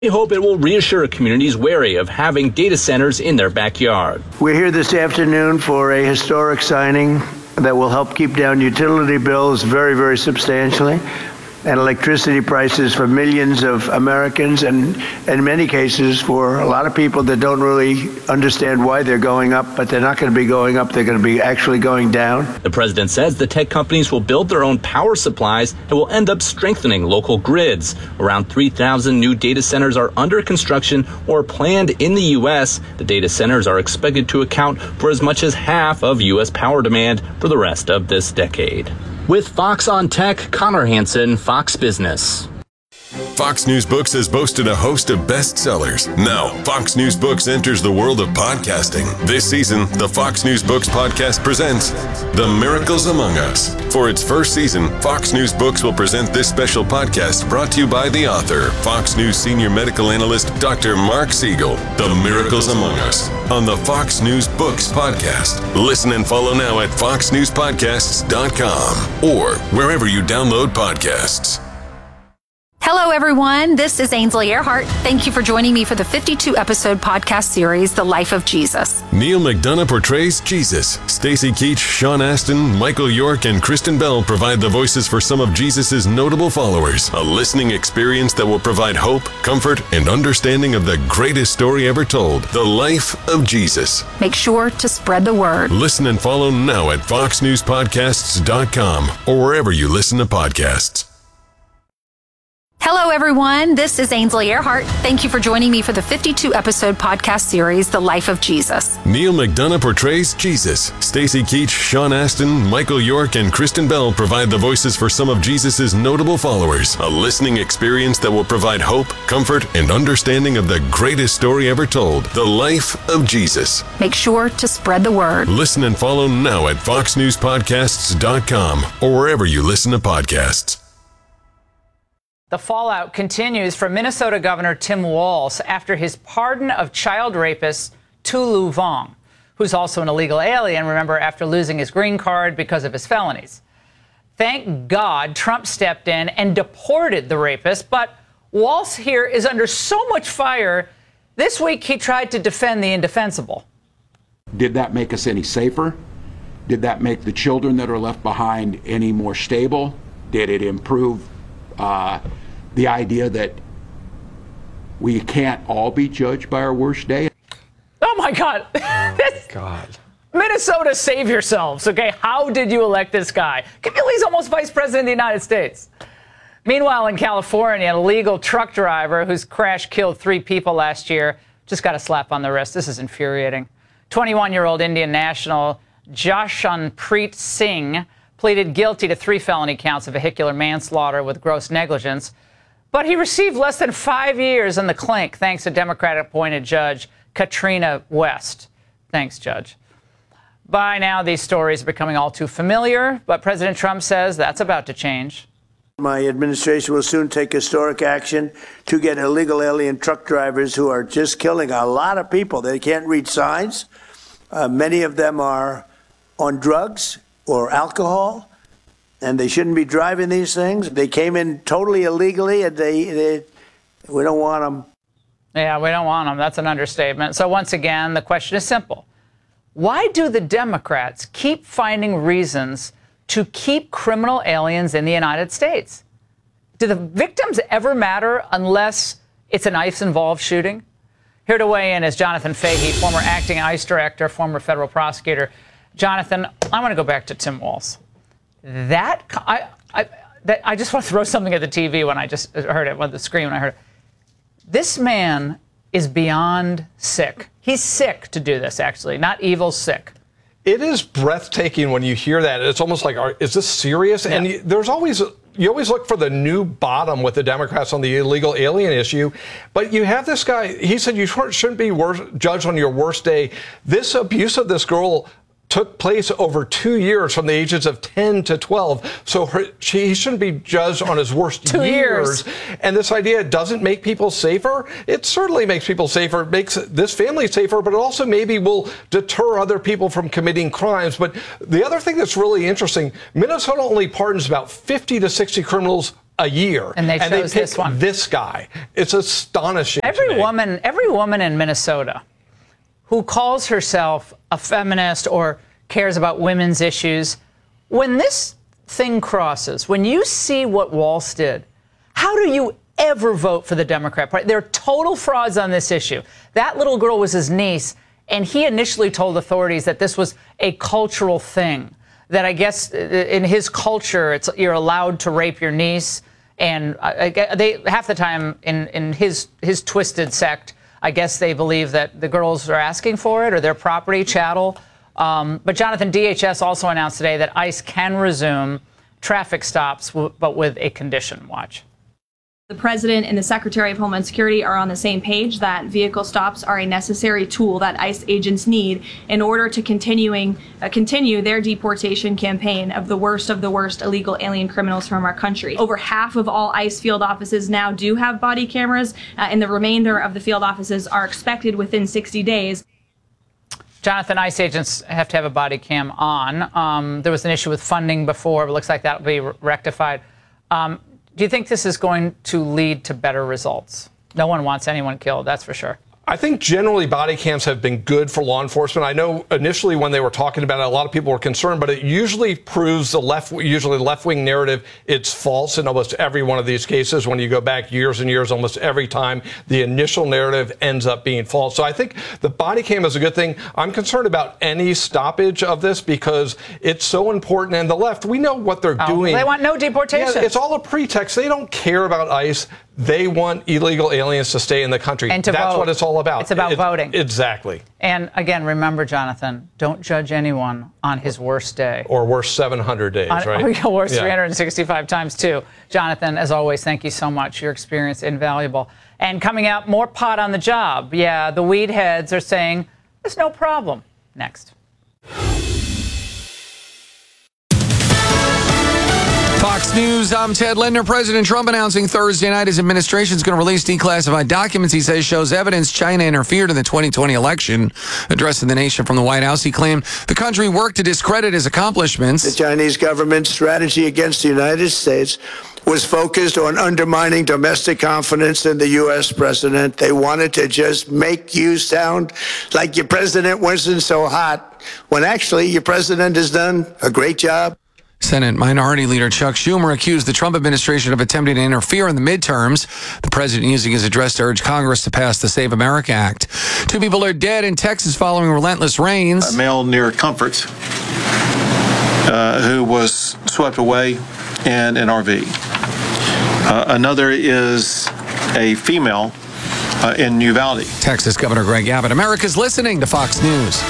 We hope it will reassure communities wary of having data centers in their backyard. We're here this afternoon for a historic signing that will help keep down utility bills very, very substantially, and electricity prices for millions of Americans, and in many cases for a lot of people that don't really understand why they're going up, but they're not going to be going up, they're going to be actually going down. The president says the tech companies will build their own power supplies and will end up strengthening local grids. Around 3,000 new data centers are under construction or planned in the U.S. The data centers are expected to account for as much as half of U.S. power demand for the rest of this decade. With Fox on Tech, Connor Hansen, Fox Business. Fox News Books has boasted a host of bestsellers. Now, Fox News Books enters the world of podcasting. This season, the Fox News Books podcast presents The Miracles Among Us. For its first season, Fox News Books will present this special podcast brought to you by the author, Fox News senior medical analyst, Dr. Mark Siegel. The Miracles Among Us on the Fox News Books podcast. Listen and follow now at foxnewspodcasts.com or wherever you download podcasts. Hello, everyone. This is Ainsley Earhart. Thank you for joining me for the 52-episode podcast series, The Life of Jesus. Neil McDonough portrays Jesus. Stacy Keach, Sean Astin, Michael York, and Kristen Bell provide the voices for some of Jesus' notable followers. A listening experience that will provide hope, comfort, and understanding of the greatest story ever told, The Life of Jesus. Make sure to spread the word. Listen and follow now at foxnewspodcasts.com or wherever you listen to podcasts. Hello, everyone. This is Ainsley Earhart. Thank you for joining me for the 52-episode podcast series, The Life of Jesus. Neil McDonough portrays Jesus. Stacy Keach, Sean Astin, Michael York, and Kristen Bell provide the voices for some of Jesus' notable followers. A listening experience that will provide hope, comfort, and understanding of the greatest story ever told, The Life of Jesus. Make sure to spread the word. Listen and follow now at foxnewspodcasts.com or wherever you listen to podcasts. The fallout continues for Minnesota Governor Tim Walz after his pardon of child rapist Tu Lu Vong, who's also an illegal alien, remember, after losing his green card because of his felonies. Thank God Trump stepped in and deported the rapist, but Walz here is under so much fire. This week he tried to defend the indefensible. Did that make us any safer? Did that make the children that are left behind any more stable? Did it improve the idea that we can't all be judged by our worst day? Oh, my God. Oh, God. Minnesota, save yourselves, okay? How did you elect this guy? He's almost vice president of the United States. Meanwhile, in California, an illegal truck driver whose crash killed 3 people last year just got a slap on the wrist. This is infuriating. 21-year-old Indian national Jashanpreet Singh pleaded guilty to 3 felony counts of vehicular manslaughter with gross negligence, but he received less than 5 years in the clink thanks to Democratic-appointed Judge Katrina West. Thanks, Judge. By now, these stories are becoming all too familiar, but President Trump says that's about to change. My administration will soon take historic action to get illegal alien truck drivers who are just killing a lot of people. They can't read signs. Many of them are on drugs or alcohol, and they shouldn't be driving these things. They came in totally illegally, and we don't want them. Yeah, we don't want them. That's an understatement. So once again, the question is simple. Why do the Democrats keep finding reasons to keep criminal aliens in the United States? Do the victims ever matter unless it's an ICE-involved shooting? Here to weigh in is Jonathan Fahey, former acting ICE director, former federal prosecutor. Jonathan, I want to go back to Tim Walz. I just want to throw something at the TV when I just heard it, on the screen when I heard it. This man is beyond sick. He's sick to do this, actually, not evil, sick. It is breathtaking when you hear that. It's almost like, is this serious? Yeah. And you always look for the new bottom with the Democrats on the illegal alien issue. But you have this guy, he said you shouldn't be judged on your worst day. This abuse of this girl took place over 2 years from the ages of 10 to 12. So he shouldn't be judged on his worst 2 years. And this idea doesn't make people safer. It certainly makes people safer. It makes this family safer, but it also maybe will deter other people from committing crimes. But the other thing that's really interesting, Minnesota only pardons about 50 to 60 criminals a year. And they chose pick this one. This guy. It's astonishing. Every woman in Minnesota who calls herself a feminist or cares about women's issues, when this thing crosses, when you see what Walz did, how do you ever vote for the Democrat Party? They're total frauds on this issue. That little girl was his niece, and he initially told authorities that this was a cultural thing, that I guess in his culture, you're allowed to rape your niece. And they half the time in his twisted sect, I guess they believe that the girls are asking for it or their property, chattel. But Jonathan, DHS also announced today that ICE can resume traffic stops, but with a condition. Watch. The President and the Secretary of Homeland Security are on the same page that vehicle stops are a necessary tool that ICE agents need in order to continue their deportation campaign of the worst illegal alien criminals from our country. Over half of all ICE field offices now do have body cameras, and the remainder of the field offices are expected within 60 days. Jonathan, ICE agents have to have a body cam on. There was an issue with funding before, but it looks like that will be rectified. Do you think this is going to lead to better results? No one wants anyone killed, that's for sure. I think generally body cams have been good for law enforcement. I know initially when they were talking about it, a lot of people were concerned, but it usually proves usually the left-wing narrative, it's false in almost every one of these cases. When you go back years and years, almost every time, the initial narrative ends up being false. So I think the body cam is a good thing. I'm concerned about any stoppage of this because it's so important. And the left, we know what they're doing. They want no deportation. Yeah, it's all a pretext. They don't care about ICE. They want illegal aliens to stay in the country. And to That's vote. what it's all about. It's about voting. Exactly. And again, remember, Jonathan, don't judge anyone on his worst day. Or worst 700 days, right? Or worst 365 times 2. Jonathan, as always, thank you so much. Your experience invaluable. And coming out, more pot on the job. Yeah, the weed heads are saying there's no problem. Next. Fox News, I'm Ted Linder. President Trump announcing Thursday night his administration is going to release declassified documents he says shows evidence China interfered in the 2020 election. Addressing the nation from the White House, he claimed the country worked to discredit his accomplishments. The Chinese government's strategy against the United States was focused on undermining domestic confidence in the U.S. president. They wanted to just make you sound like your president wasn't so hot, when actually your president has done a great job. Senate Minority Leader Chuck Schumer accused the Trump administration of attempting to interfere in the midterms. The president using his address to urge Congress to pass the Save America Act. 2 people are dead in Texas following relentless rains. A male near Comfort who was swept away in an RV. Another is a female in Uvalde. Texas Governor Greg Abbott. America's listening to Fox News.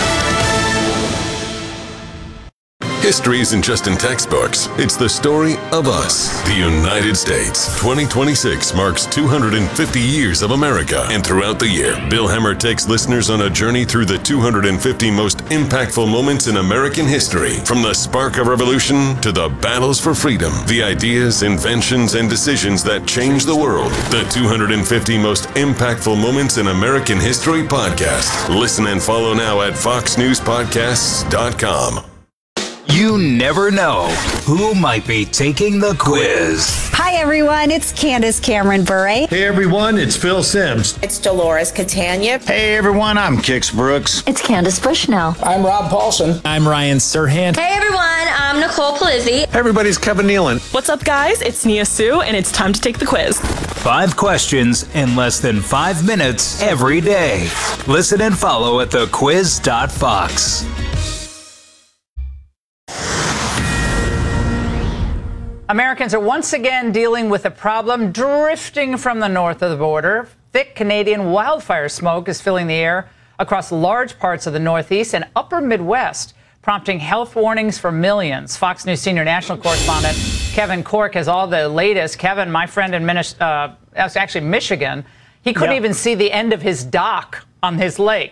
History isn't just in textbooks. It's the story of us, the United States. 2026 marks 250 years of America. And throughout the year, Bill Hemmer takes listeners on a journey through the 250 most impactful moments in American history. From the spark of revolution to the battles for freedom, the ideas, inventions, and decisions that changed the world. The 250 most impactful moments in American history podcast. Listen and follow now at foxnewspodcasts.com. You never know who might be taking the quiz. Hi, everyone. It's Candace Cameron Bure. Hey, everyone. It's Phil Sims. It's Dolores Catania. Hey, everyone. I'm Kix Brooks. It's Candace Bushnell. I'm Rob Paulson. I'm Ryan Serhant. Hey, everyone. I'm Nicole Palizzi. Hey, everybody's Kevin Nealon. What's up, guys? It's Nia Sue, and it's time to take the quiz. 5 questions in less than 5 minutes every day. Listen and follow at thequiz.fox. Americans are once again dealing with a problem drifting from the north of the border. Thick Canadian wildfire smoke is filling the air across large parts of the Northeast and upper Midwest, prompting health warnings for millions. Fox News senior national correspondent Kevin Corke has all the latest. Kevin, my friend in Michigan, he couldn't even see the end of his dock on his lake.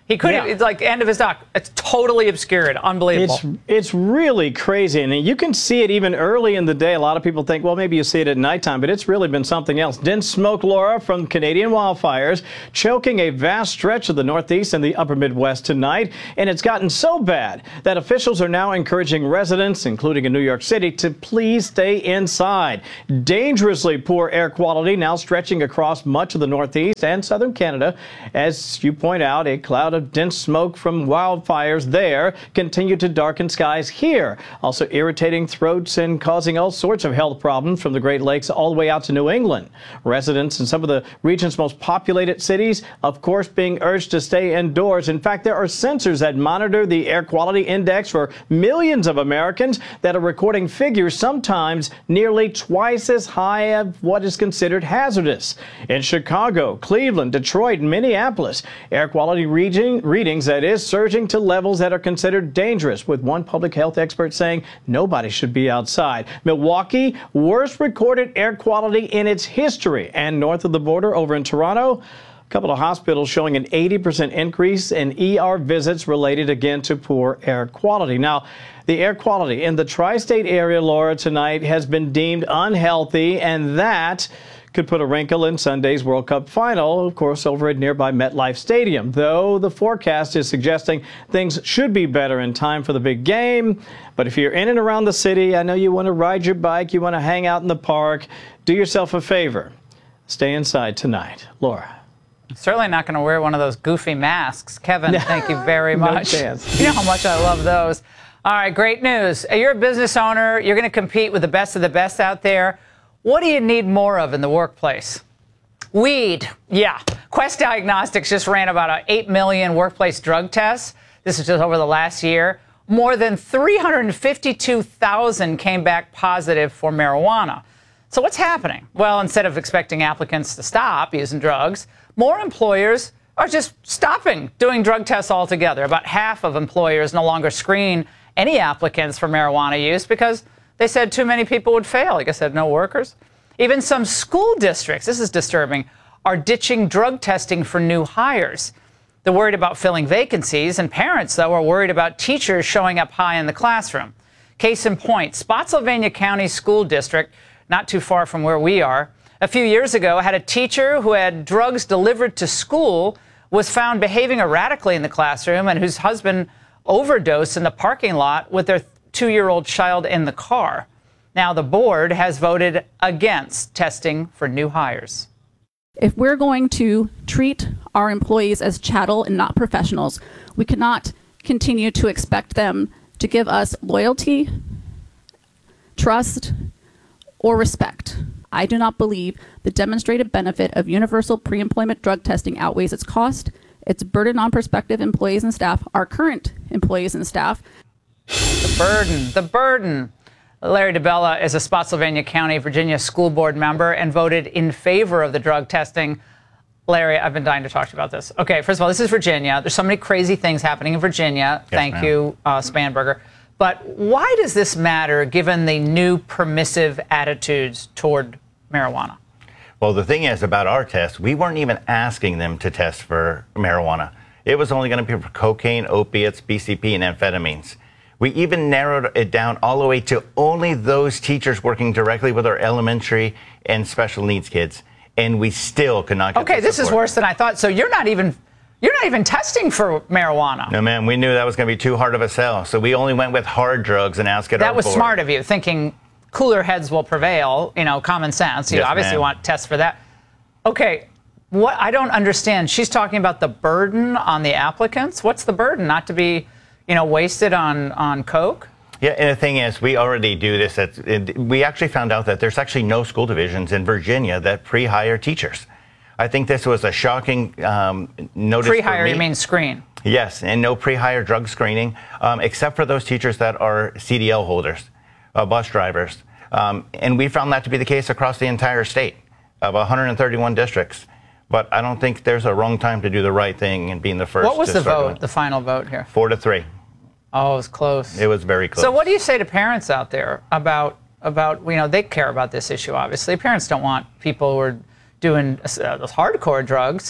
He couldn't, it's like end of his doc. It's totally obscured. Unbelievable. It's really crazy. And you can see it even early in the day. A lot of people think, well, maybe you see it at nighttime, but it's really been something else. Dense smoke, Laura, from Canadian wildfires choking a vast stretch of the Northeast and the upper Midwest tonight. And it's gotten so bad that officials are now encouraging residents, including in New York City, to please stay inside. Dangerously poor air quality now stretching across much of the Northeast and southern Canada. As you point out, a cloud of dense smoke from wildfires there continue to darken skies here. Also irritating throats and causing all sorts of health problems from the Great Lakes all the way out to New England. Residents in some of the region's most populated cities, of course, being urged to stay indoors. In fact, there are sensors that monitor the air quality index for millions of Americans that are recording figures sometimes nearly twice as high of what is considered hazardous. In Chicago, Cleveland, Detroit, and Minneapolis, air quality readings, that is, surging to levels that are considered dangerous, with one public health expert saying nobody should be outside. Milwaukee, worst recorded air quality in its history. And north of the border over in Toronto, a couple of hospitals showing an 80% increase in ER visits related again to poor air quality. Now, the air quality in the tri-state area, Laura, tonight has been deemed unhealthy, and that could put a wrinkle in Sunday's World Cup final, of course, over at nearby MetLife Stadium, though the forecast is suggesting things should be better in time for the big game. But if you're in and around the city, I know you want to ride your bike, you want to hang out in the park, do yourself a favor. Stay inside tonight. Laura. Certainly not going to wear one of those goofy masks. Kevin, thank you very much. No chance. You know how much I love those. All right, great news. You're a business owner. You're going to compete with the best of the best out there. What do you need more of in the workplace? Weed. Yeah. Quest Diagnostics just ran about 8 million workplace drug tests. This is just over the last year. More than 352,000 came back positive for marijuana. So what's happening? Well, instead of expecting applicants to stop using drugs, more employers are just stopping doing drug tests altogether. About half of employers no longer screen any applicants for marijuana use because they said too many people would fail. I guess they had no workers. Even some school districts, this is disturbing, are ditching drug testing for new hires. They're worried about filling vacancies, and parents, though, are worried about teachers showing up high in the classroom. Case in point, Spotsylvania County School District, not too far from where we are, a few years ago had a teacher who had drugs delivered to school, was found behaving erratically in the classroom, and whose husband overdosed in the parking lot with their 2-year-old child in the car. Now the board has voted against testing for new hires. If we're going to treat our employees as chattel and not professionals, we cannot continue to expect them to give us loyalty, trust, or respect. I do not believe the demonstrated benefit of universal pre-employment drug testing outweighs its cost, its burden on prospective employees and staff, our current employees and staff. The burden. Larry DeBella is a Spotsylvania County, Virginia school board member and voted in favor of the drug testing. Larry, I've been dying to talk to you about this. Okay, first of all, this is Virginia. There's so many crazy things happening in Virginia. Yes, Thank you, Spanberger. But why does this matter given the new permissive attitudes toward marijuana? Well, the thing is about our test, we weren't even asking them to test for marijuana. It was only going to be for cocaine, opiates, BCP, and amphetamines. We even narrowed it down all the way to only those teachers working directly with our elementary and special needs kids. And we still could not get Okay, this is worse than I thought. So you're not even testing for marijuana. No, ma'am, we knew that was going to be too hard of a sell. So we only went with hard drugs and asked it. That was smart of you, thinking cooler heads will prevail, common sense. You obviously want tests for that. Okay, what I don't understand, she's talking about the burden on the applicants. What's the burden? Not to be, wasted on coke? Yeah, and the thing is, we already do this. We actually found out that there's actually no school divisions in Virginia that pre-hire teachers. I think this was a shocking notice. Pre-hire, you mean screen? Yes, and no pre-hire drug screening, except for those teachers that are CDL holders, bus drivers. And we found that to be the case across the entire state of 131 districts. But I don't think there's a wrong time to do the right thing and being the first. What was the vote, the final vote here? 4-3. Oh, it was close. It was very close. So what do you say to parents out there about they care about this issue, obviously. Parents don't want people who are doing those hardcore drugs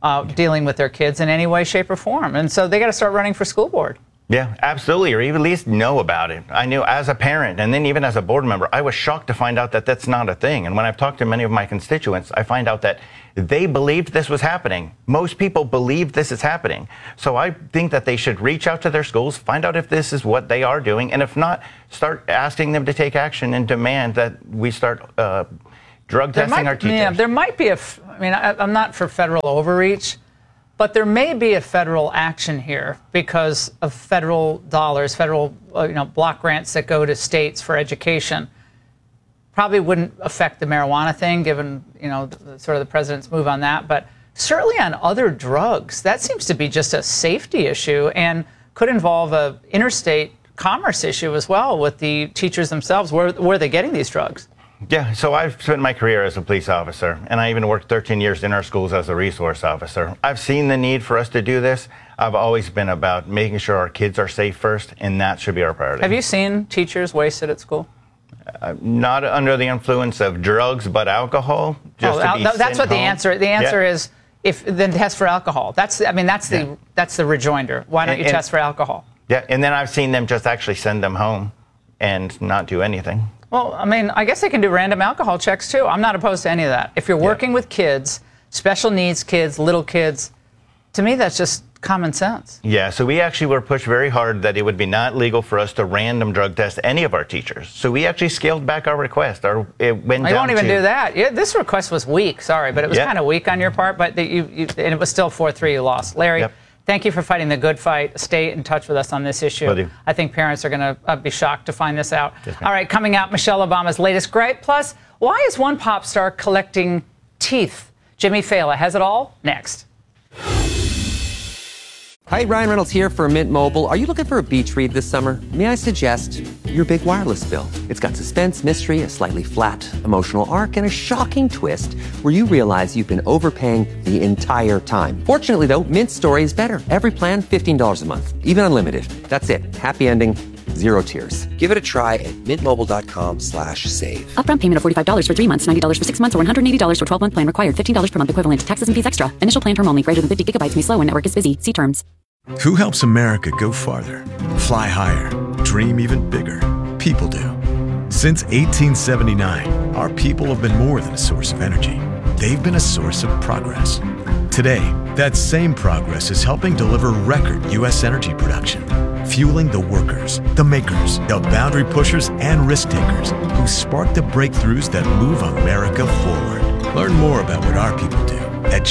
dealing with their kids in any way, shape, or form. And so they got to start running for school board. Yeah, absolutely, or even at least know about it. I knew as a parent, and then even as a board member, I was shocked to find out that that's not a thing. And when I've talked to many of my constituents, I find out that they believed this was happening. Most people believe this is happening. So I think that they should reach out to their schools, find out if this is what they are doing, and if not, start asking them to take action and demand that we start drug testing our teachers. Yeah, there might be I'm not for federal overreach, but there may be a federal action here because of federal dollars, federal block grants that go to states for education. Probably wouldn't affect the marijuana thing, given sort of the president's move on that. But certainly on other drugs, that seems to be just a safety issue and could involve a interstate commerce issue as well with the teachers themselves. Where are they getting these drugs? Yeah, so I've spent my career as a police officer, and I even worked 13 years in our schools as a resource officer. I've seen the need for us to do this. I've always been about making sure our kids are safe first, and that should be our priority. Have you seen teachers wasted at school? Not under the influence of drugs, but alcohol. That's what the answer. The answer is then test for alcohol. That's the rejoinder. Why don't you test for alcohol? Yeah, and then I've seen them just actually send them home and not do anything. Well, I guess they can do random alcohol checks, too. I'm not opposed to any of that. If you're working with kids, special needs kids, little kids, to me, that's just common sense. Yeah, so we actually were pushed very hard that it would be not legal for us to random drug test any of our teachers. So we actually scaled back our request. It went down. I won't even do that. Yeah, this request was weak, sorry, but it was kind of weak on your part, but and it was still 4-3 you lost. Larry, thank you for fighting the good fight. Stay in touch with us on this issue. Will do. I think parents are going to be shocked to find this out. Yes, all right, coming out, Michelle Obama's latest gripe. Plus, why is one pop star collecting teeth? Jimmy Fallon has it all next. Hi, Ryan Reynolds here for Mint Mobile. Are you looking for a beach read this summer? May I suggest your big wireless bill? It's got suspense, mystery, a slightly flat emotional arc, and a shocking twist where you realize you've been overpaying the entire time. Fortunately, though, Mint's story is better. Every plan, $15 a month, even unlimited. That's it. Happy ending, zero tears. Give it a try at mintmobile.com/save. Upfront payment of $45 for 3 months, $90 for 6 months, or $180 for 12-month plan required. $15 per month equivalent. Taxes and fees extra. Initial plan term only. Greater than 50 gigabytes may slow when network is busy. See terms. Who helps America go farther, fly higher, dream even bigger? People do. Since 1879, our people have been more than a source of energy. They've been a source of progress. Today, that same progress is helping deliver record U.S. energy production, fueling the workers, the makers, the boundary pushers, and risk takers who spark the breakthroughs that move America forward. Learn more about what our people do at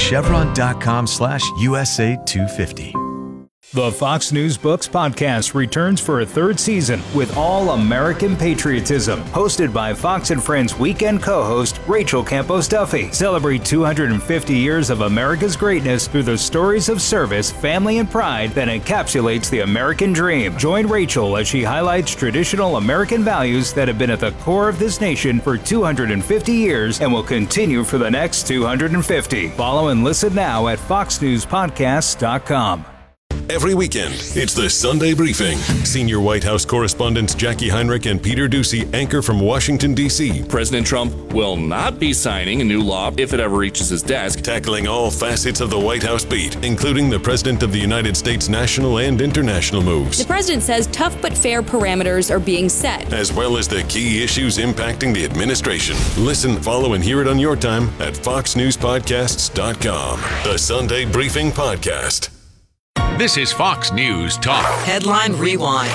chevron.com/USA 250. The Fox News Books podcast returns for a third season with all American patriotism. Hosted by Fox and Friends weekend co-host Rachel Campos Duffy. Celebrate 250 years of America's greatness through the stories of service, family, and pride that encapsulates the American dream. Join Rachel as she highlights traditional American values that have been at the core of this nation for 250 years and will continue for the next 250. Follow and listen now at foxnewspodcasts.com. Every weekend, it's the Sunday Briefing. Senior White House correspondents Jackie Heinrich and Peter Doocy anchor from Washington, D.C. President Trump will not be signing a new law if it ever reaches his desk. Tackling all facets of the White House beat, including the President of the United States' national and international moves. The president says tough but fair parameters are being set, as well as the key issues impacting the administration. Listen, follow, and hear it on your time at foxnewspodcasts.com. The Sunday Briefing Podcast. This is Fox News Talk. Headline Rewind.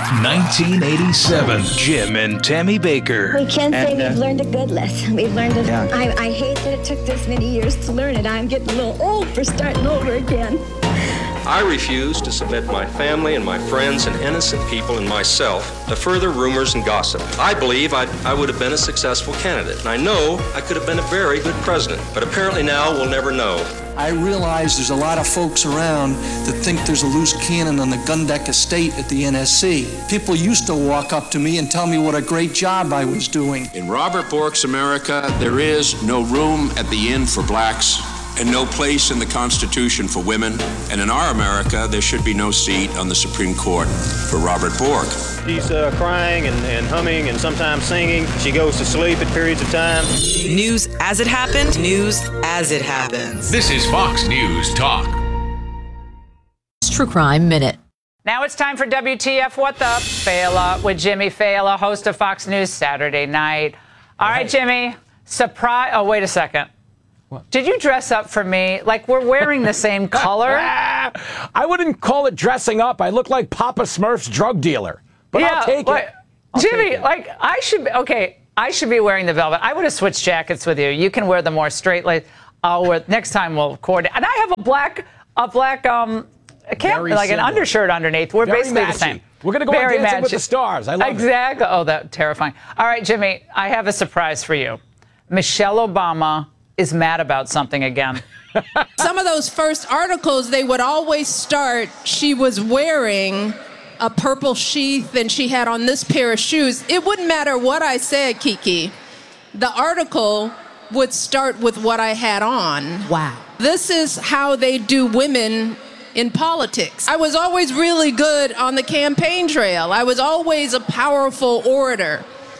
1987. Jim and Tammy Baker. We can't say we've learned a good lesson. We've learned it. Yeah. I hate that it took this many years to learn it. I'm getting a little old for starting over again. I refuse to submit my family and my friends and innocent people and myself to further rumors and gossip. I believe I would have been a successful candidate, and I know I could have been a very good president, but apparently now we'll never know. I realize there's a lot of folks around that think there's a loose cannon on the Gundeck estate at the NSC. People used to walk up to me and tell me what a great job I was doing. In Robert Bork's America, there is no room at the inn for blacks and no place in the Constitution for women. And in our America, there should be no seat on the Supreme Court for Robert Bork. She's crying and humming and sometimes singing. She goes to sleep at periods of time. News as it happened. News as it happens. This is Fox News Talk. True Crime Minute. Now it's time for WTF What the Fela with Jimmy Fallon, host of Fox News Saturday Night. All right, Jimmy. Surprise. Oh, wait a second. What? Did you dress up for me? Like we're wearing the same color? I wouldn't call it dressing up. I look like Papa Smurf's drug dealer. But yeah, I'll take it. Jimmy, like I should be wearing the velvet. I would have switched jackets with you. You can wear the more straight lace. Next time we'll coordinate. And I have a black like an undershirt underneath. We're Very basically matchy. the same. We're going to go on Dancing with the Stars. I love exactly. Oh, that's terrifying. All right, Jimmy, I have a surprise for you. Michelle Obama is mad about something again. Some of those first articles, they would always start, she was wearing a purple sheath and she had on this pair of shoes. It wouldn't matter what I said, Kiki. The article would start with what I had on. Wow. This is how they do women in politics. I was always really good on the campaign trail. I was always a powerful orator.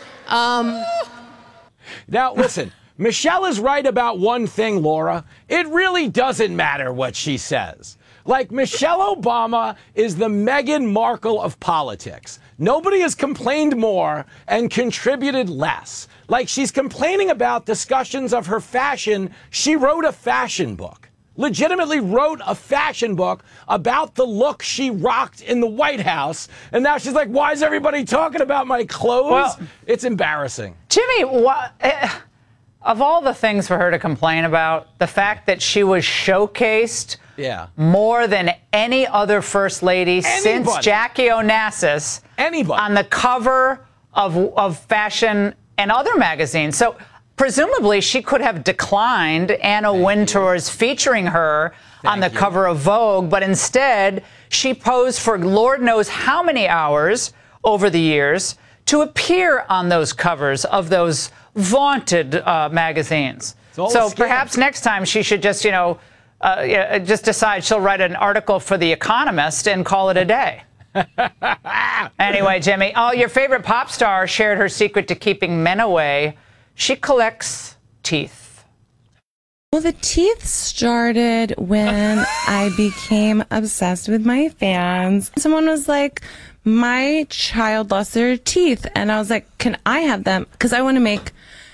Now, listen, Michelle is right about one thing, Laura. It really doesn't matter what she says. Like, Michelle Obama is the Meghan Markle of politics. Nobody has complained more and contributed less. Like, she's complaining about discussions of her fashion. She wrote a fashion book. Legitimately wrote a fashion book about the look she rocked in the White House. And now she's like, why is everybody talking about my clothes? Well, it's embarrassing. Jimmy, of all the things for her to complain about, the fact that she was showcased more than any other first lady since Jackie Onassis on the cover of fashion and other magazines. So presumably, she could have declined Anna Wintour's featuring her on the cover of Vogue, but instead, she posed for Lord knows how many hours over the years to appear on those covers of those vaunted magazines. So perhaps next time she should just, just decide she'll write an article for The Economist and call it a day. Anyway, Jimmy, your favorite pop star shared her secret to keeping men away. She collects teeth. Well, the teeth started when I became obsessed with my fans. Someone was like, my child lost their teeth. And I was like, can I have them? Because I want to make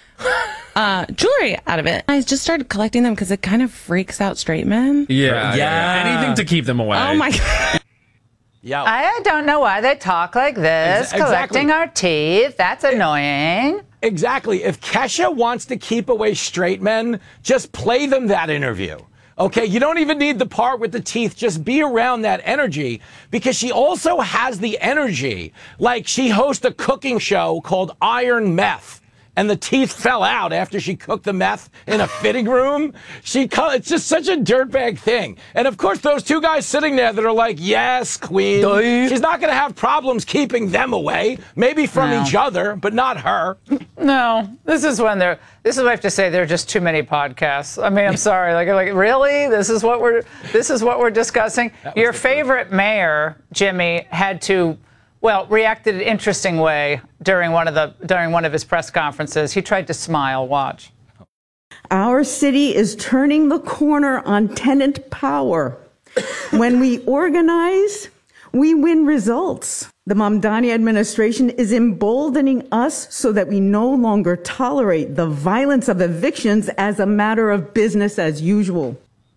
jewelry out of it. I just started collecting them because it kind of freaks out straight men. Yeah. Anything to keep them away. Oh, my God. Yeah. I don't know why they talk like this, collecting our teeth. That's annoying. Exactly. If Kesha wants to keep away straight men, just play them that interview. Okay, you don't even need the part with the teeth. Just be around that energy, because she also has the energy. Like, she hosts a cooking show called Iron Meth, and the teeth fell out after she cooked the meth in a fitting room. It's just such a dirtbag thing. And of course, those two guys sitting there that are like, yes, queen. She's not going to have problems keeping them away. Maybe from each other, but not her. No, this is what I have to say. There are just too many podcasts. I mean, I'm sorry. Like really? This is what we're discussing. Your favorite mayor, Jimmy, had to reacted in an interesting way during one of his press conferences. He tried to smile. Watch. Our city is turning the corner on tenant power. When we organize, we win results. The Mamdani administration is emboldening us so that we no longer tolerate the violence of evictions as a matter of business as usual.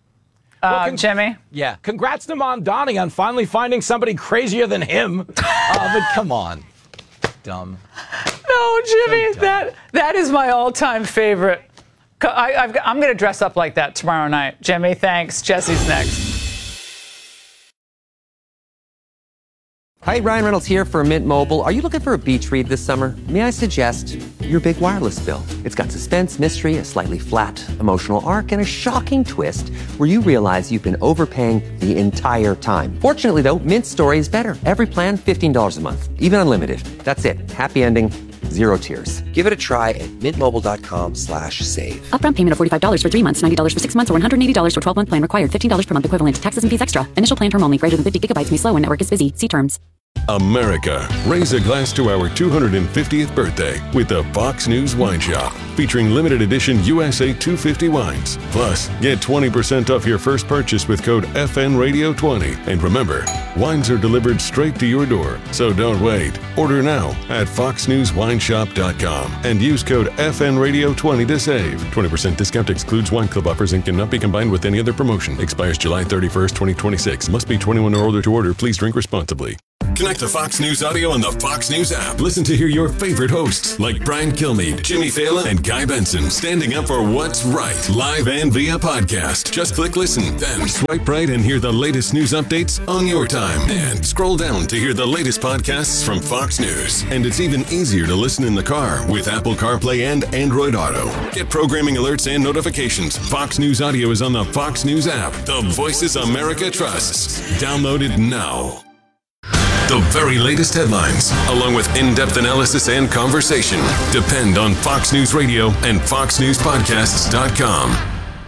Jimmy? Yeah. Congrats to Mamdani on finally finding somebody crazier than him. But come on. Dumb. No, Jimmy, so that is my all-time favorite. I'm going to dress up like that tomorrow night. Jimmy, thanks. Jesse's next. Hi, Ryan Reynolds here for Mint Mobile. Are you looking for a beach read this summer? May I suggest your big wireless bill? It's got suspense, mystery, a slightly flat emotional arc, and a shocking twist where you realize you've been overpaying the entire time. Fortunately, though, Mint's story is better. Every plan, $15 a month, even unlimited. That's it. Happy ending. Zero tears. Give it a try at mintmobile.com/save. Upfront payment of $45 for 3 months, $90 for 6 months, or $180 for 12-month plan required. $15 per month equivalent. Taxes and fees extra. Initial plan term only. Greater than 50 gigabytes may slow when network is busy. See terms. America, raise a glass to our 250th birthday with the Fox News Wine Shop, featuring limited edition USA 250 wines. Plus, get 20% off your first purchase with code FNRadio20. And remember, wines are delivered straight to your door, so don't wait. Order now at foxnewswineshop.com and use code FNRadio20 to save. 20% discount excludes wine club offers and cannot be combined with any other promotion. Expires July 31st, 2026. Must be 21 or older to order. Please drink responsibly. Connect to Fox News Audio on the Fox News app. Listen to hear your favorite hosts like Brian Kilmeade, Jimmy Fallon, and Guy Benson standing up for what's right, live and via podcast. Just click listen, then swipe right and hear the latest news updates on your time. And scroll down to hear the latest podcasts from Fox News. And it's even easier to listen in the car with Apple CarPlay and Android Auto. Get programming alerts and notifications. Fox News Audio is on the Fox News app. The voices America trusts. Download it now. The very latest headlines, along with in-depth analysis and conversation, depend on Fox News Radio and FoxNewsPodcasts.com.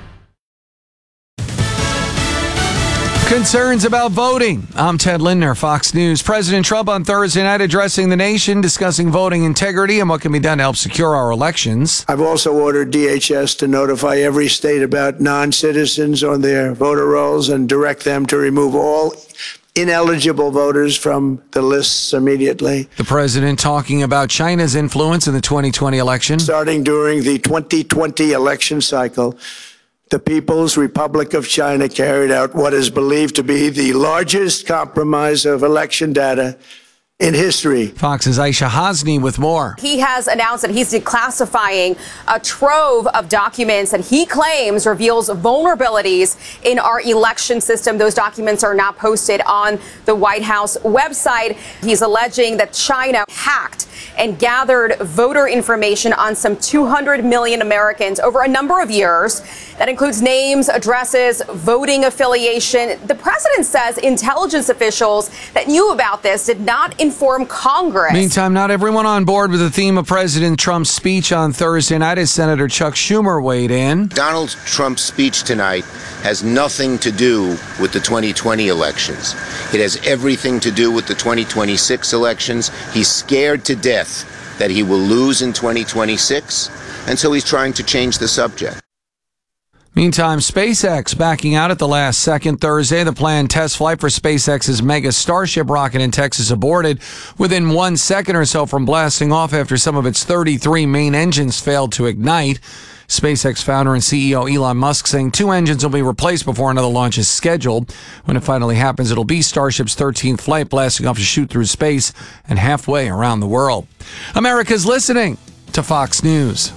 Concerns about voting. I'm Ted Lindner, Fox News. President Trump on Thursday night addressing the nation, discussing voting integrity and what can be done to help secure our elections. I've also ordered DHS to notify every state about non-citizens on their voter rolls and direct them to remove all ineligible voters from the lists immediately. The president talking about China's influence in the 2020 election. Starting during the 2020 election cycle, the People's Republic of China carried out what is believed to be the largest compromise of election data in history. Fox's Aisha Hasni with more. He has announced that he's declassifying a trove of documents that he claims reveals vulnerabilities in our election system. Those documents are now posted on the White House website. He's alleging that China hacked and gathered voter information on some 200 million Americans over a number of years. That includes names, addresses, voting affiliation. The president says intelligence officials that knew about this did not inform Congress. Meantime, not everyone on board with the theme of President Trump's speech on Thursday night as Senator Chuck Schumer weighed in. Donald Trump's speech tonight has nothing to do with the 2020 elections. It has everything to do with the 2026 elections. He's scared to death that he will lose in 2026, and so he's trying to change the subject. Meantime, SpaceX backing out at the last second Thursday. The planned test flight for SpaceX's Mega Starship rocket in Texas aborted within 1 second or so from blasting off after some of its 33 main engines failed to ignite. SpaceX founder and CEO Elon Musk saying 2 engines will be replaced before another launch is scheduled. When it finally happens, it'll be Starship's 13th flight, blasting off to shoot through space and halfway around the world. America's listening to Fox News.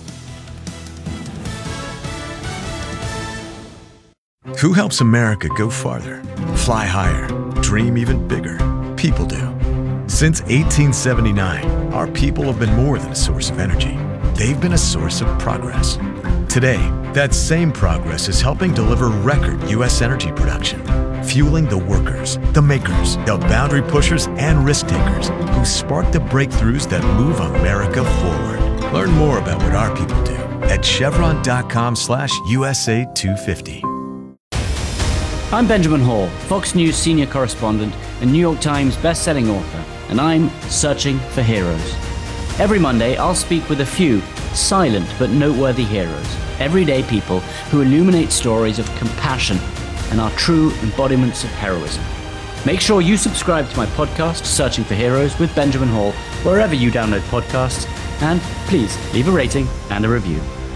Who helps America go farther, fly higher, dream even bigger? People do. Since 1879, our people have been more than a source of energy. They've been a source of progress. Today, that same progress is helping deliver record U.S. energy production, fueling the workers, the makers, the boundary pushers, and risk takers who spark the breakthroughs that move America forward. Learn more about what our people do at chevron.com/USA250. I'm Benjamin Hall, Fox News senior correspondent and New York Times best-selling author, and I'm searching for heroes. Every Monday, I'll speak with a few silent but noteworthy heroes, everyday people who illuminate stories of compassion and are true embodiments of heroism. Make sure you subscribe to my podcast, Searching for Heroes with Benjamin Hall, wherever you download podcasts, and please leave a rating and a review.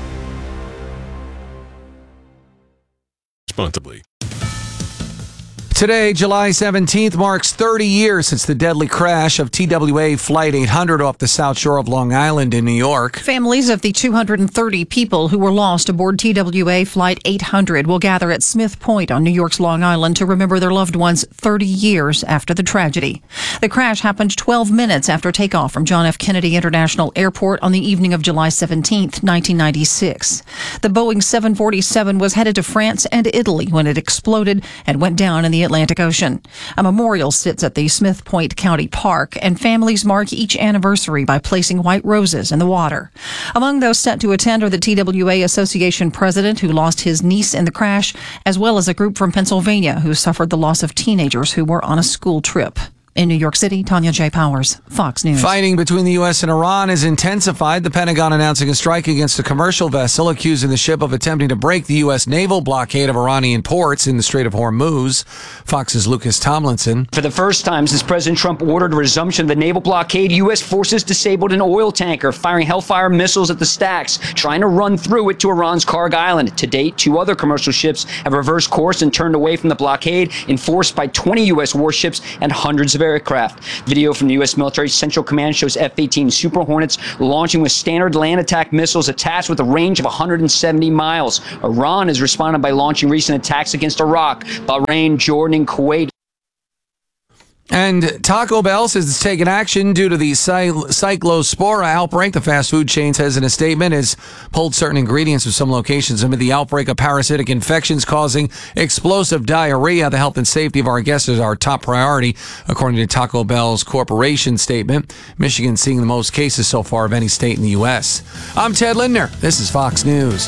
Responsibly. Today, July 17th, marks 30 years since the deadly crash of TWA Flight 800 off the South Shore of Long Island in New York. Families of the 230 people who were lost aboard TWA Flight 800 will gather at Smith Point on New York's Long Island to remember their loved ones 30 years after the tragedy. The crash happened 12 minutes after takeoff from John F. Kennedy International Airport on the evening of July 17th, 1996. The Boeing 747 was headed to France and Italy when it exploded and went down in the Atlantic Ocean. A memorial sits at the Smith Point County Park, and families mark each anniversary by placing white roses in the water. Among those set to attend are the TWA Association president, who lost his niece in the crash, as well as a group from Pennsylvania who suffered the loss of teenagers who were on a school trip. In New York City, Tanya J. Powers, Fox News. Fighting between the U.S. and Iran is intensified. The Pentagon announcing a strike against a commercial vessel, accusing the ship of attempting to break the U.S. naval blockade of Iranian ports in the Strait of Hormuz. Fox's Lucas Tomlinson. For the first time since President Trump ordered a resumption of the naval blockade, U.S. forces disabled an oil tanker, firing Hellfire missiles at the stacks, trying to run through it to Iran's Karg Island. To date, 2 other commercial ships have reversed course and turned away from the blockade, enforced by 20 U.S. warships and hundreds of aircraft. Video from the U.S. military Central Command shows F-18 Super Hornets launching with standard land attack missiles attached with a range of 170 miles. Iran has responded by launching recent attacks against Iraq, Bahrain, Jordan, and Kuwait. And Taco Bell says it's taken action due to the Cyclospora outbreak. The fast food chain says in a statement has pulled certain ingredients of some locations amid the outbreak of parasitic infections causing explosive diarrhea. The health and safety of our guests is our top priority, according to Taco Bell's corporation statement. Michigan seeing the most cases so far of any state in the U.S. I'm Ted Lindner. This is Fox News.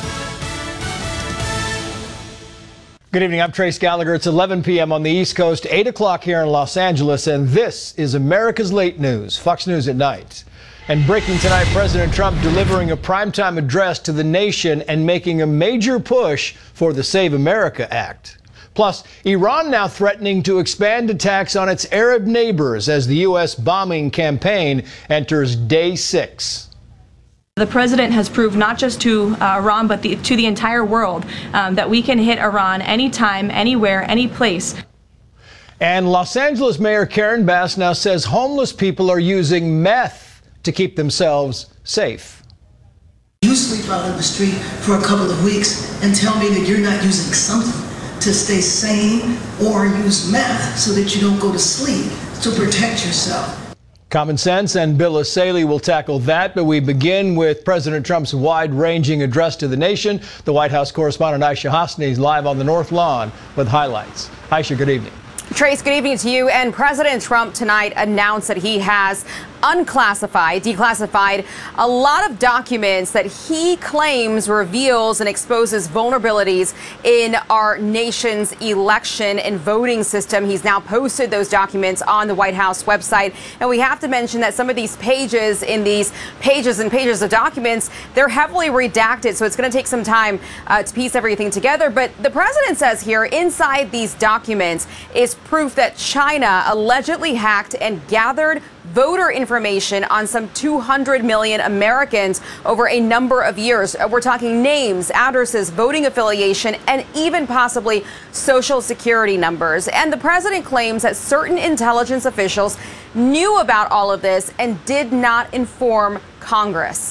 Good evening. I'm Trace Gallagher. It's 11 p.m. on the East Coast, 8 o'clock here in Los Angeles, and this is America's Late News, Fox News at Night. And breaking tonight, President Trump delivering a primetime address to the nation and making a major push for the Save America Act. Plus, Iran now threatening to expand attacks on its Arab neighbors as the U.S. bombing campaign enters day 6. The president has proved not just to Iran, but to the entire world that we can hit Iran anytime, anywhere, any place. And Los Angeles Mayor Karen Bass now says homeless people are using meth to keep themselves safe. You sleep out on the street for a couple of weeks and tell me that you're not using something to stay sane or use meth so that you don't go to sleep to protect yourself. Common Sense and Bill Essayli will tackle that, but we begin with President Trump's wide-ranging address to the nation. The White House correspondent Aisha Hasni is live on the North Lawn with highlights. Aisha, good evening. Trace, good evening to you. And President Trump tonight announced that he has declassified a lot of documents that he claims reveals and exposes vulnerabilities in our nation's election and voting system. He's now posted those documents on the White House website. And we have to mention that some of these pages in these pages and pages of documents, they're heavily redacted. So it's going to take some time to piece everything together. But the president says here inside these documents is proof that China allegedly hacked and gathered voter information on some 200 million Americans over a number of years. We're talking names, addresses, voting affiliation, and even possibly social security numbers. And the president claims that certain intelligence officials knew about all of this and did not inform Congress.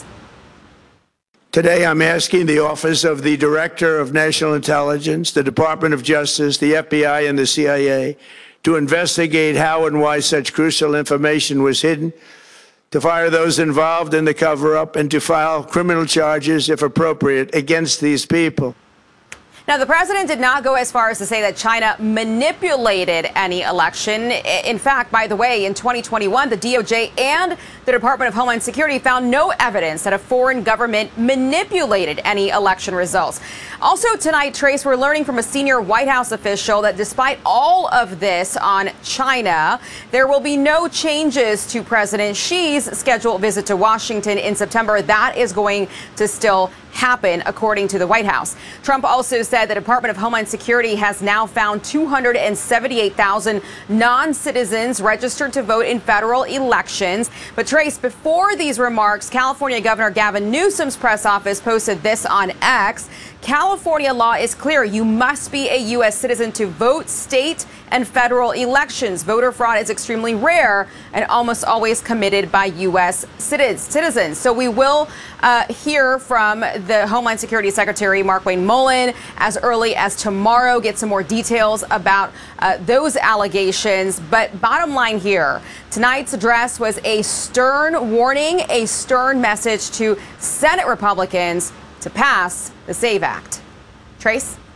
Today, I'm asking the Office of the Director of National Intelligence, the Department of Justice, the FBI, and the CIA to investigate how and why such crucial information was hidden, to fire those involved in the cover-up, and to file criminal charges, if appropriate, against these people. Now, the president did not go as far as to say that China manipulated any election. In fact, by the way, in 2021, the DOJ and the Department of Homeland Security found no evidence that a foreign government manipulated any election results. Also tonight, Trace, we're learning from a senior White House official that despite all of this on China, there will be no changes to President Xi's scheduled visit to Washington in September. That is going to still happen, according to the White House. Trump also said the Department of Homeland Security has now found 278,000 non-citizens registered to vote in federal elections. But Trace, before these remarks, California Governor Gavin Newsom's press office posted this on X. California law is clear. You must be a U.S. citizen to vote state and federal elections. Voter fraud is extremely rare and almost always committed by U.S. citizens. So we will hear from the Homeland Security Secretary, Markwayne Mullin, as early as tomorrow, get some more details about those allegations. But bottom line here, tonight's address was a stern warning, a stern message to Senate Republicans to pass the SAVE Act. Trace?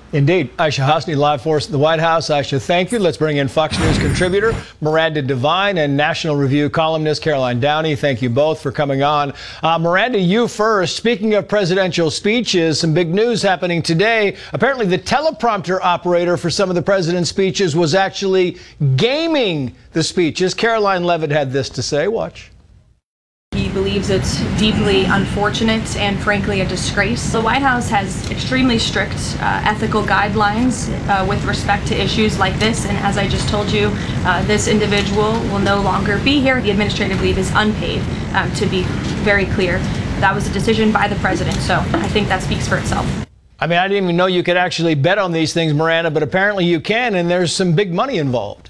Indeed. Aisha Hosni live for us at the White House. Aisha, thank you. Let's bring in Fox News contributor Miranda Devine and National Review columnist Caroline Downey. Thank you both for coming on. Miranda, you first. Speaking of presidential speeches, some big news happening today. Apparently the teleprompter operator for some of the president's speeches was actually gaming the speeches. Caroline Levitt had this to say. Watch. He believes it's deeply unfortunate and, frankly, a disgrace. The White House has extremely strict ethical guidelines with respect to issues like this. And as I just told you, this individual will no longer be here. The administrative leave is unpaid, to be very clear. That was a decision by the president. So I think that speaks for itself. I mean, I didn't even know you could actually bet on these things, Miranda, but apparently you can, and there's some big money involved.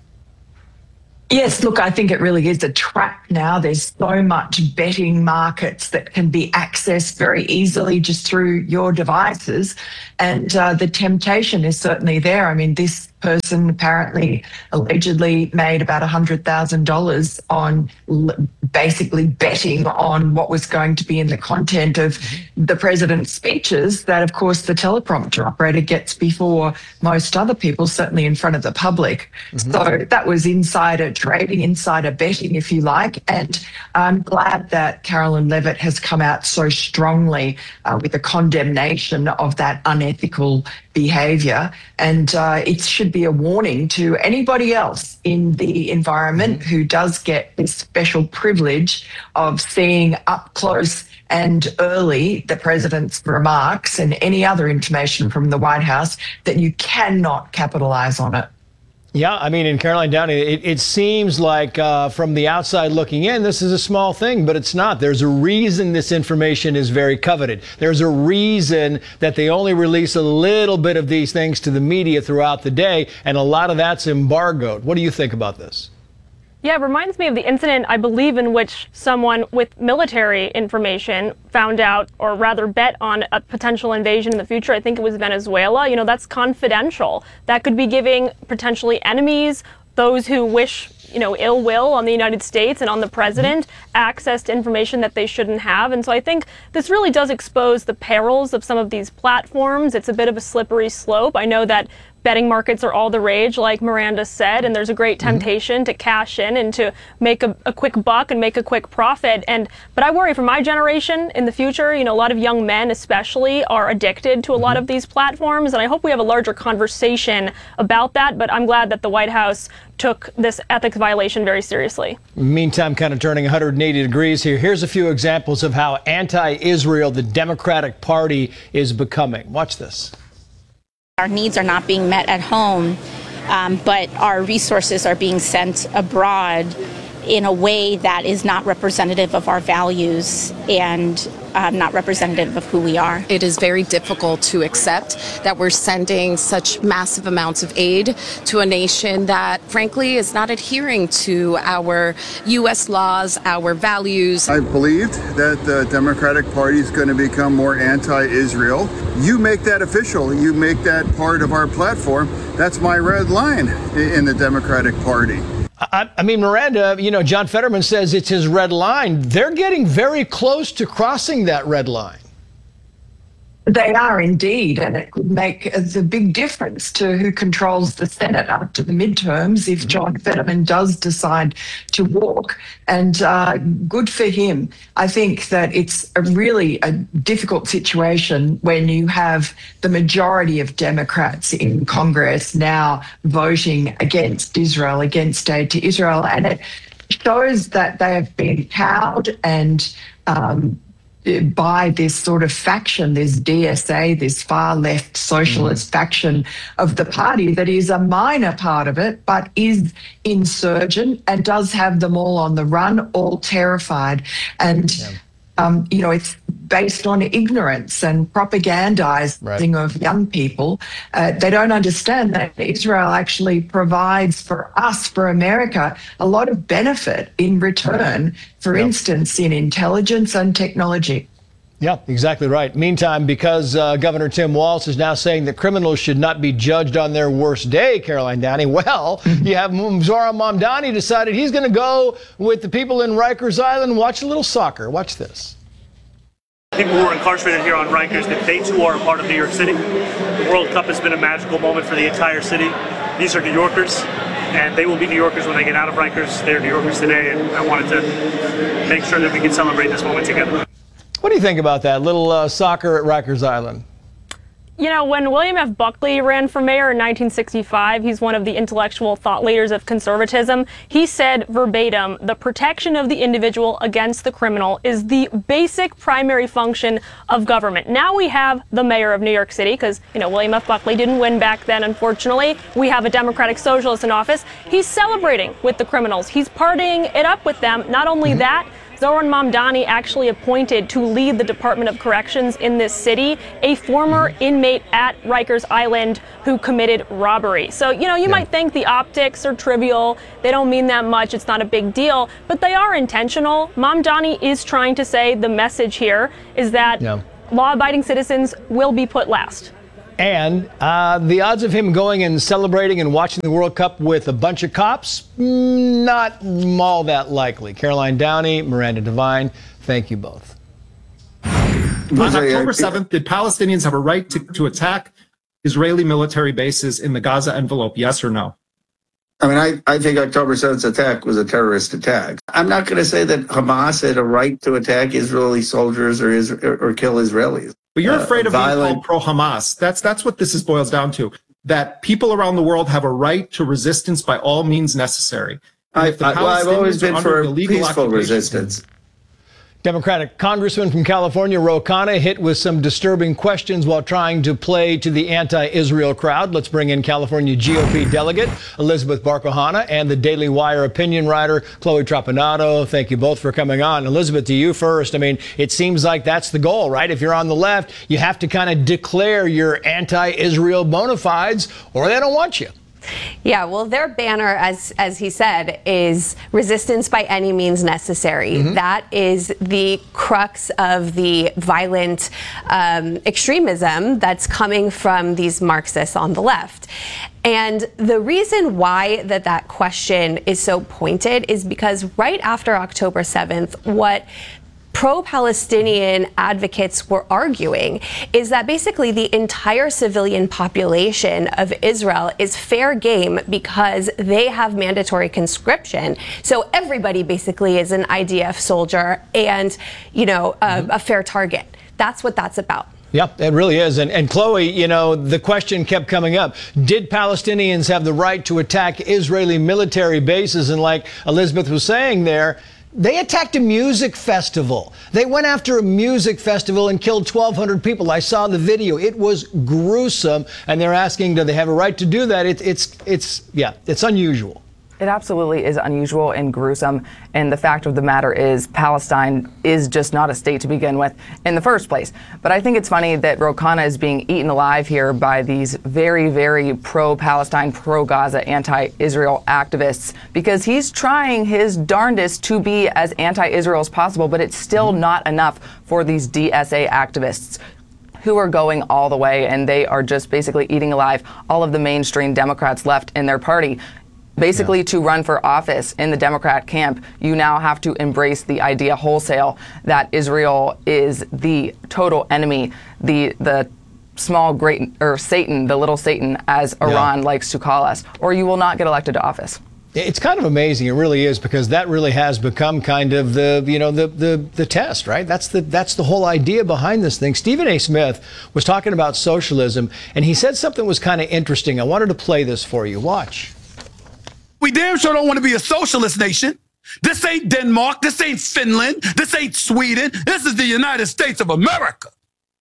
Yes, look, I think it really is a trap now. There's so much betting markets that can be accessed very easily just through your devices. And the temptation is certainly there. I mean, this person apparently allegedly made about $100,000 on basically betting on what was going to be in the content of the president's speeches that, of course, the teleprompter operator gets before most other people, certainly in front of the public. So that was insider trading, insider betting, if you like. And I'm glad that Caroline Levitt has come out so strongly with a condemnation of that unethical behavior. And it should be a warning to anybody else in the environment who does get this special privilege of seeing up close and early the president's remarks and any other information from the White House, that you cannot capitalize on it. Yeah, I mean, in Caroline Downey, it seems like from the outside looking in, this is a small thing, but it's not. There's a reason this information is very coveted. There's a reason that they only release a little bit of these things to the media throughout the day, and a lot of that's embargoed. What do you think about this? Yeah, it reminds me of the incident, I believe, in which someone with military information found out, or rather bet on a potential invasion in the future. I think it was Venezuela. You know, that's confidential. That could be giving potentially enemies, those who wish, you know, ill will on the United States and on the president, access to information that they shouldn't have. And so I think this really does expose the perils of some of these platforms. It's a bit of a slippery slope. I know that betting markets are all the rage, like Miranda said, and there's a great temptation to cash in and to make a quick buck and make a quick profit. But I worry for my generation in the future, you know, a lot of young men especially are addicted to a lot of these platforms, and I hope we have a larger conversation about that. But I'm glad that the White House took this ethics violation very seriously. Meantime, kind of turning 180 degrees here. Here's a few examples of how anti-Israel the Democratic Party is becoming. Watch this. Our needs are not being met at home, but our resources are being sent abroad in a way that is not representative of our values and not representative of who we are. It is very difficult to accept that we're sending such massive amounts of aid to a nation that, frankly, is not adhering to our U.S. laws, our values. I believed that the Democratic Party is going to become more anti-Israel. You make that official. You make that part of our platform. That's my red line in the Democratic Party. I mean, Miranda, you know, John Fetterman says it's his red line. They're getting very close to crossing that red line. They are indeed, and it could make a big difference to who controls the Senate after the midterms if John Fetterman does decide to walk. And good for him. I think that it's really a difficult situation when you have the majority of Democrats in Congress now voting against Israel, against aid to Israel. And it shows that they have been cowed and by this sort of faction, this DSA, this far left socialist faction of the party that is a minor part of it, but is insurgent and does have them all on the run, all terrified. And, you know, it's based on ignorance and propagandizing of young people. They don't understand that Israel actually provides for us, for America, a lot of benefit in return, for instance, in intelligence and technology. Yeah, exactly right. Meantime, because Governor Tim Walz is now saying that criminals should not be judged on their worst day, Caroline Downey, well, you have Zohran Mamdani decided he's going to go with the people in Rikers Island, watch a little soccer. Watch this. People who are incarcerated here on Rikers, that they too are a part of New York City. The World Cup has been a magical moment for the entire city. These are New Yorkers, and they will be New Yorkers when they get out of Rikers. They're New Yorkers today, and I wanted to make sure that we can celebrate this moment together. What do you think about that little soccer at Rikers Island? You know, when William F. Buckley ran for mayor in 1965, he's one of the intellectual thought leaders of conservatism. He said verbatim, the protection of the individual against the criminal is the basic primary function of government. Now we have the mayor of New York City, because, you know, William F. Buckley didn't win back then, unfortunately. We have a Democratic socialist in office. He's celebrating with the criminals. He's partying it up with them. Not only that, Zohran Mamdani actually appointed to lead the Department of Corrections in this city a former inmate at Rikers Island who committed robbery. So, you know, you might think the optics are trivial. They don't mean that much. It's not a big deal, but they are intentional. Mamdani is trying to say the message here is that law-abiding citizens will be put last. And the odds of him going and celebrating and watching the World Cup with a bunch of cops, not all that likely. Caroline Downey, Miranda Devine, thank you both. On October 7th, did Palestinians have a right to attack Israeli military bases in the Gaza envelope, yes or no? I mean, I think October 7th's attack was a terrorist attack. I'm not going to say that Hamas had a right to attack Israeli soldiers or kill Israelis. But you're afraid of being called pro-Hamas. That's what this boils down to, that people around the world have a right to resistance by all means necessary. I've always been for peaceful resistance. Democratic Congressman from California, Ro Khanna, hit with some disturbing questions while trying to play to the anti-Israel crowd. Let's bring in California GOP delegate Elizabeth Barkahana and the Daily Wire opinion writer Chloe Trapanado. Thank you both for coming on. Elizabeth, to you first. I mean, it seems like that's the goal, right? If you're on the left, you have to kind of declare your anti-Israel bona fides or they don't want you. Yeah, well, their banner, as he said, is resistance by any means necessary. That is the crux of the violent extremism that's coming from these Marxists on the left. And the reason why that question is so pointed is because right after October 7th, what pro-Palestinian advocates were arguing is that basically the entire civilian population of Israel is fair game because they have mandatory conscription. So everybody basically is an IDF soldier and, you know, a fair target. That's what that's about. Yep, it really is. And Chloe, you know, the question kept coming up. Did Palestinians have the right to attack Israeli military bases? And like Elizabeth was saying there, they attacked a music festival. They went after a music festival and killed 1,200 people. I saw the video. It was gruesome. And they're asking, do they have a right to do that? It's unusual. It absolutely is unusual and gruesome. And the fact of the matter is Palestine is just not a state to begin with in the first place. But I think it's funny that Ro Khanna is being eaten alive here by these very, very pro-Palestine, pro-Gaza, anti-Israel activists, because he's trying his darndest to be as anti-Israel as possible, but it's still not enough for these DSA activists who are going all the way, and they are just basically eating alive all of the mainstream Democrats left in their party. Basically, to run for office in the Democrat camp, you now have to embrace the idea wholesale that Israel is the total enemy, the small great, or Satan, the little Satan, as Iran likes to call us, or you will not get elected to office. It's kind of amazing. It really is, because that really has become kind of the test, right? That's the whole idea behind this thing. Stephen A. Smith was talking about socialism, and he said something was kind of interesting. I wanted to play this for you. Watch. We damn sure don't want to be a socialist nation. This ain't Denmark. This ain't Finland. This ain't Sweden. This is the United States of America.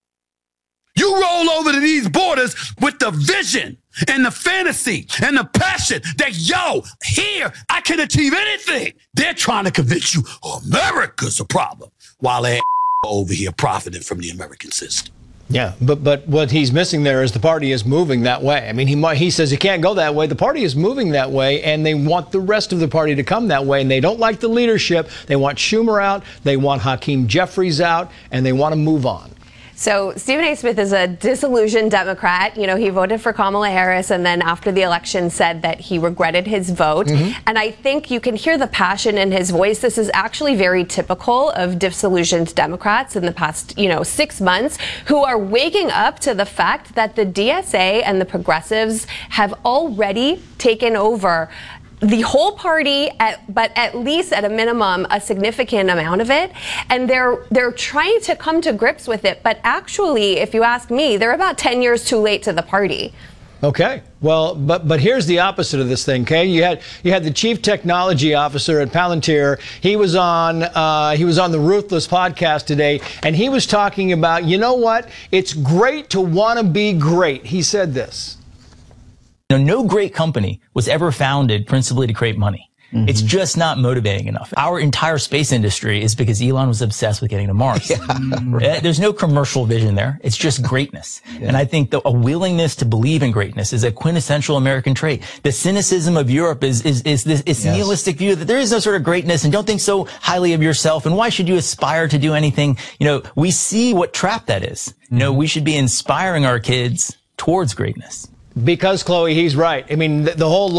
You roll over to these borders with the vision and the fantasy and the passion that, yo, here I can achieve anything. They're trying to convince you America's a problem while they're over here profiting from the American system. Yeah, but what he's missing there is the party is moving that way. I mean, he says he can't go that way. The party is moving that way, and they want the rest of the party to come that way, and they don't like the leadership. They want Schumer out, they want Hakeem Jeffries out, and they want to move on. So Stephen A. Smith is a disillusioned Democrat. You know, he voted for Kamala Harris and then after the election said that he regretted his vote. And I think you can hear the passion in his voice. This is actually very typical of disillusioned Democrats in the past, 6 months who are waking up to the fact that the DSA and the progressives have already taken over the whole party, but at least at a minimum, a significant amount of it. And they're trying to come to grips with it. But actually, if you ask me, they're about 10 years too late to the party. Okay. Well, but here's the opposite of this thing, Kay. You had the chief technology officer at Palantir. He was on the Ruthless podcast today, and he was talking about, you know what? It's great to want to be great. He said this. No great company was ever founded principally to create money. It's just not motivating enough. Our entire space industry is because Elon was obsessed with getting to Mars. There's no commercial vision there. It's just greatness. And I think a willingness to believe in greatness is a quintessential American trait. The cynicism of Europe is this nihilistic view that there is no sort of greatness and don't think so highly of yourself. And why should you aspire to do anything? We see what trap that is. We should be inspiring our kids towards greatness. Because, Chloe, he's right. I mean, the whole